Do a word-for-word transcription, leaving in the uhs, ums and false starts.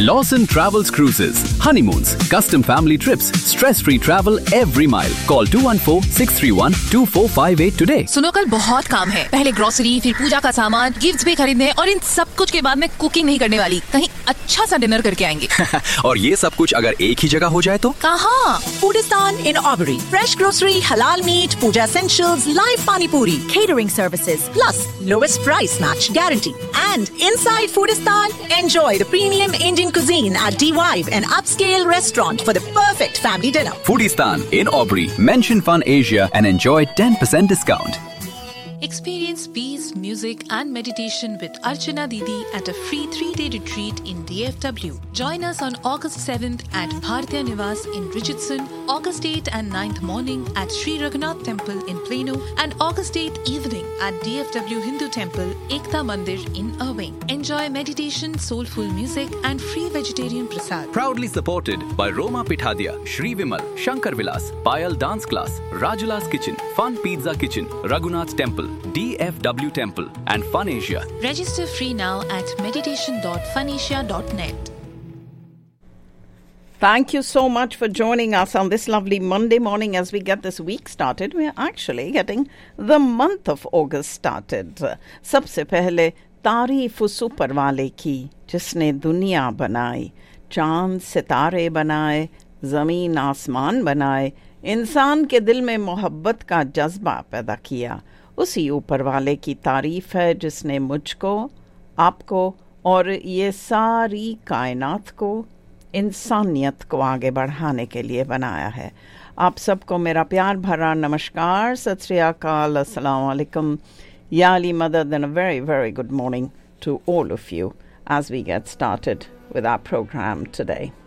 Lawson Travels Cruises. Honeymoons, custom family trips, stress-free travel every mile. Call two one four, six three one, two four five eight today. सुनो कल बहुत काम है. पहले grocery, फिर पूजा का सामान, गिफ्ट्स भी खरीदने और इन सब कुछ के बाद मैं कुकिंग नहीं करने वाली. कहीं अच्छा सा डिनर करके आएंगे. और ये सब कुछ अगर एक ही जगह हो जाए तो? कहाँ? Foodistan in Aubrey. Fresh grocery, halal meat, puja essentials, live pani puri, catering services, plus lowest price match guarantee. And inside Foodistan, enjoy the premium Indian cuisine at D-Vibe, an upscale restaurant for the perfect family dinner. Foodistan in Aubrey. Mention Fun Asia and enjoy ten percent discount. Experience peace, music and meditation with Archana Didi at a free three-day retreat in D F W. Join us on August seventh at Bhartiya Nivas in Richardson, August eighth and ninth morning at Sri Raghunath Temple in Plano, and August eighth evening at D F W Hindu Temple, Ekta Mandir in Irving. Enjoy meditation, soulful music and free vegetarian prasad. Proudly supported by Roma Pithadia, Shri Vimal, Shankar Vilas, Payal Dance Class, Rajula's Kitchen, Fun Pizza Kitchen, Raghunath Temple, D F W Temple and Fun Asia. Register free now at meditation dot funasia dot net. Thank you so much for joining us on this lovely Monday morning as we get this week started. We are actually getting the month of August started. सबसे पहले तारीफ उस ऊपर वाले की जिसने दुनिया बनाई, चांद सितारे बनाए, ज़मीन आसमान बनाए, इंसान के दिल में मोहब्बत का जज्बा पैदा किया. उसी ऊपर वाले की तारीफ है जिसने मुझको, आपको और ये सारी कायनात को, इंसानियत को आगे बढ़ाने के लिए बनाया है. आप सबको मेरा प्यार भरा नमस्कार, सत श्री अकाल, अस्सलाम वालेकुम, या अली मदद, and a very very good morning to all of you as we get started with our program today.